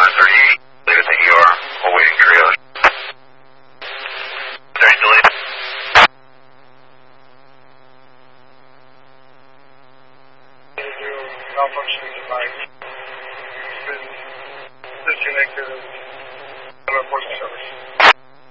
38, leave at the ER, awaiting triage. There's delay. Malfunctioning device.